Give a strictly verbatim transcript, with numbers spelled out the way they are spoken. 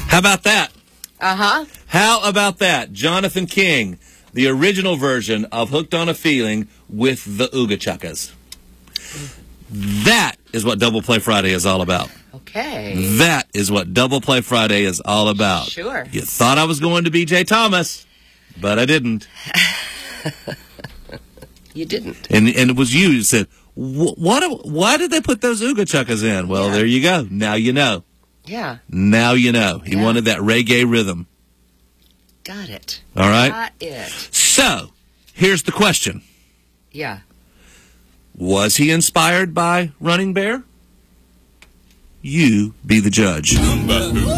How about that? Uh-huh. How about that? Jonathan King, the original version of Hooked on a Feeling with the Ooga Chuckas. That is what Double Play Friday is all about. Okay. That is what Double Play Friday is all about. Sure. You thought I was going to B J Thomas, but I didn't. You didn't. And and it was you who said, what, why did they put those Ooga Chuckas in? Well, Yeah. there you go. Now you know. Yeah. Now you know. He Yeah. wanted that reggae rhythm. Got it. All right? Got it. So, here's the question. Yeah. Was he inspired by Running Bear? You be the judge.